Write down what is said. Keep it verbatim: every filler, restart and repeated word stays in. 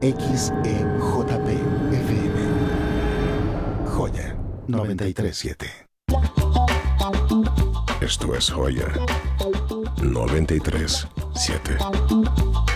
X E J P F M. Joya noventa y tres siete. Esto es Joya noventa y tres siete.